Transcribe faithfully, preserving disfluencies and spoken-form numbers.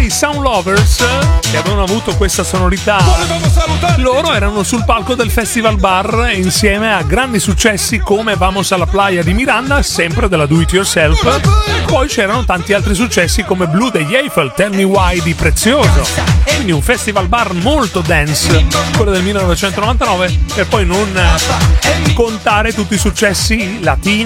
i Sound Lovers, che avevano avuto questa sonorità. Loro erano sul palco del Festival Bar insieme a grandi successi come Vamos a la Playa di Miranda, sempre della Do It Yourself. Poi c'erano tanti altri successi come Blue degli Eiffel, Tell Me Why di Prezioso. Quindi un Festival Bar molto dance, quello del millenovecentonovantanove, per poi non contare tutti i successi latini